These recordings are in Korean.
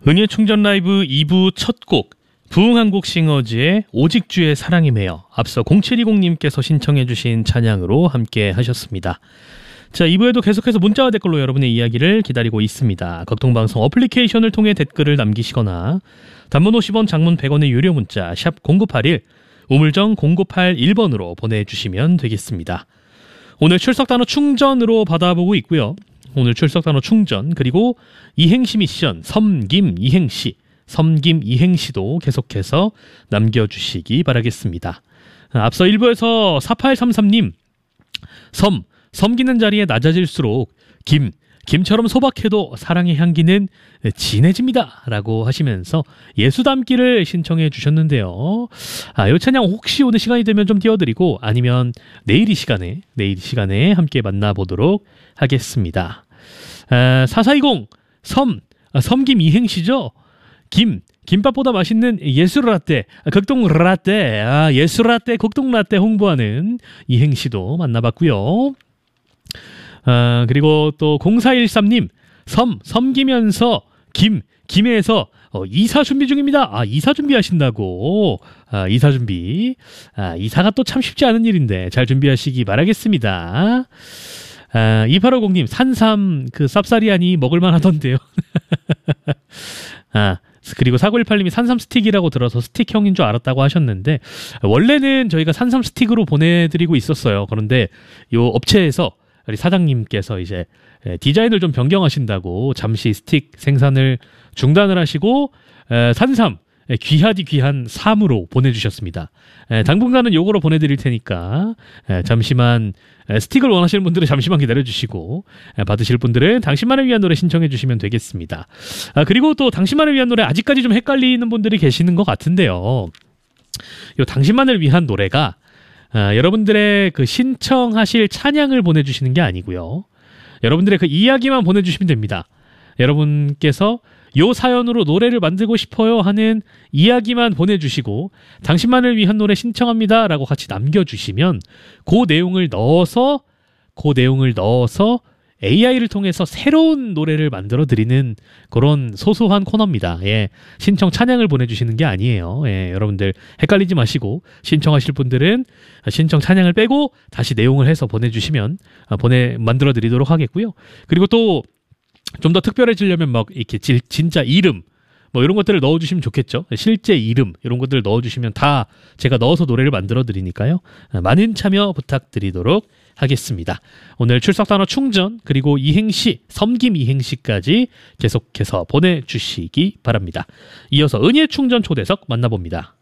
은혜 충전 라이브 2부 첫 곡 부흥한국 싱어즈의 오직 주의 사랑이 매여 앞서 0720님께서 신청해 주신 찬양으로 함께 하셨습니다. 자, 2부에도 계속해서 문자와 댓글로 여러분의 이야기를 기다리고 있습니다. 극동방송 어플리케이션을 통해 댓글을 남기시거나 단문 50원, 장문 100원의 유료 문자 샵 0981 우물정 0981번으로 보내주시면 되겠습니다. 오늘 출석단어 충전으로 받아보고 있고요. 오늘 출석단어 충전 그리고 이행시 미션 섬김 이행시도 계속해서 남겨주시기 바라겠습니다. 앞서 1부에서 4833님 섬기는 자리에 낮아질수록 김처럼 소박해도 사랑의 향기는 진해집니다 라고 하시면서 예수 담기를 신청해 주셨는데요. 이 찬양 혹시 오늘 시간이 되면 좀 띄워드리고 아니면 내일 이 시간에 함께 만나보도록 하겠습니다. 4420 섬김 이행시죠. 김밥보다 맛있는 예술라떼 극동라떼 예술라떼 극동라떼 홍보하는 이행시도 만나봤고요. 그리고 또 0413님 섬기면서 김해에서 이사 준비 중입니다. 이사 준비하신다고. 이사 준비. 이사가 또 참 쉽지 않은 일인데 잘 준비하시기 바라겠습니다. 2850님 산삼 그 쌉싸리하니 먹을만 하던데요. 그리고 4918님이 산삼 스틱이라고 들어서 스틱형인 줄 알았다고 하셨는데 원래는 저희가 산삼 스틱으로 보내드리고 있었어요. 그런데 요 업체에서 우리 사장님께서 이제 디자인을 좀 변경하신다고 잠시 스틱 생산을 중단을 하시고 산삼 귀하디 귀한 삼으로 보내주셨습니다. 당분간은 요거로 보내드릴 테니까 잠시만 스틱을 원하시는 분들은 잠시만 기다려주시고 받으실 분들은 당신만을 위한 노래 신청해 주시면 되겠습니다. 그리고 또 당신만을 위한 노래 아직까지 좀 헷갈리는 분들이 계시는 것 같은데요. 요 당신만을 위한 노래가 여러분들의 그 신청하실 찬양을 보내주시는 게 아니고요. 여러분들의 그 이야기만 보내주시면 됩니다. 여러분께서 요 사연으로 노래를 만들고 싶어요 하는 이야기만 보내주시고 당신만을 위한 노래 신청합니다 라고 같이 남겨주시면 그 내용을 넣어서 AI를 통해서 새로운 노래를 만들어 드리는 그런 소소한 코너입니다. 신청 찬양을 보내주시는 게 아니에요. 여러분들 헷갈리지 마시고 신청하실 분들은 신청 찬양을 빼고 다시 내용을 해서 보내주시면 만들어 드리도록 하겠고요. 그리고 또 좀 더 특별해지려면 막 이렇게 진짜 이름 뭐 이런 것들을 넣어주시면 좋겠죠. 실제 이름 이런 것들을 넣어주시면 다 제가 넣어서 노래를 만들어 드리니까요. 많은 참여 부탁드리도록 하겠습니다. 오늘 출석단어 충전 그리고 이행시 섬김 이행시까지 계속해서 보내주시기 바랍니다. 이어서 은혜 충전 초대석 만나봅니다.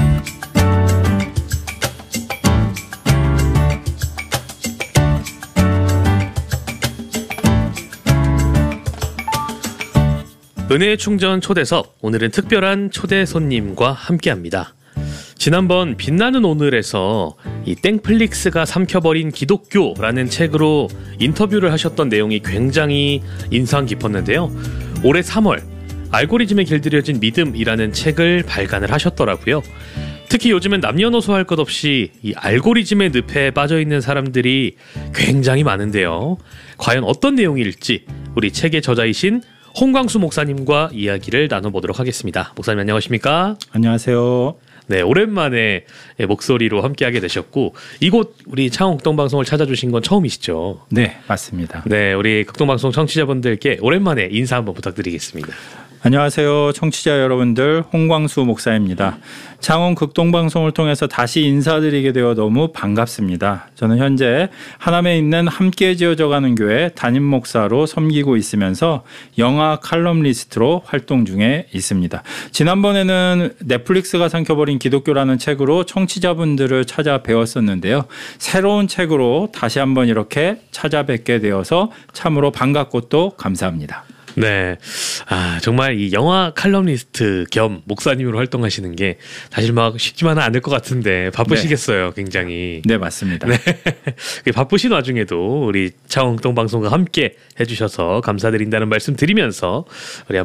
은혜의 충전 초대석 오늘은 특별한 초대 손님과 함께합니다. 지난번 빛나는 오늘에서 이 땡플릭스가 삼켜버린 기독교라는 책으로 인터뷰를 하셨던 내용이 굉장히 인상 깊었는데요. 올해 3월 알고리즘에 길들여진 믿음이라는 책을 발간을 하셨더라고요. 특히 요즘은 남녀노소 할 것 없이 이 알고리즘의 늪에 빠져있는 사람들이 굉장히 많은데요. 과연 어떤 내용일지 우리 책의 저자이신 홍광수 목사님과 이야기를 나눠보도록 하겠습니다. 목사님 안녕하십니까? 안녕하세요. 네, 오랜만에 목소리로 함께하게 되셨고 이곳 우리 창원 극동방송을 찾아주신 건 처음이시죠? 네, 맞습니다. 네, 우리 극동방송 청취자분들께 오랜만에 인사 한번 부탁드리겠습니다. 안녕하세요. 청취자 여러분들 홍광수 목사입니다. 창원 극동방송을 통해서 다시 인사드리게 되어 너무 반갑습니다. 저는 현재 하남에 있는 함께 지어져가는 교회 담임 목사로 섬기고 있으면서 영화 칼럼니스트로 활동 중에 있습니다. 지난번에는 넷플릭스가 삼켜버린 기독교라는 책으로 청취자분들을 찾아뵈었었는데요. 새로운 책으로 다시 한번 이렇게 찾아뵙게 되어서 참으로 반갑고 또 감사합니다. 네. 정말 이 영화 칼럼니스트 겸 목사님으로 활동하시는 게 사실 막 쉽지만은 않을 것 같은데 바쁘시겠어요, 네. 굉장히. 네, 맞습니다. 네. 바쁘신 와중에도 우리 창원 극동방송과 함께 해주셔서 감사드린다는 말씀 드리면서 우리